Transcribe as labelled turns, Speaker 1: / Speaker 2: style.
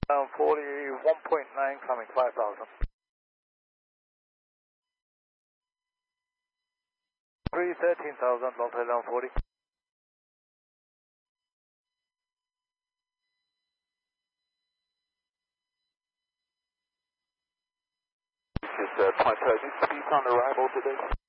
Speaker 1: 40, 1.9 coming 5,000. 13,000, long tail down 40.
Speaker 2: This is Point President, speed on arrival today.